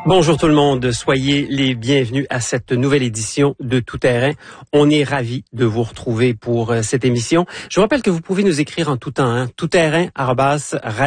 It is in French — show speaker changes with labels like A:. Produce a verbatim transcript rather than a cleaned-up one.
A: Bonjour tout le monde, soyez les bienvenus à cette nouvelle édition de Tout Terrain. On est ravis de vous retrouver pour cette émission. Je vous rappelle que vous pouvez nous écrire en tout temps, hein, toutterrain arobase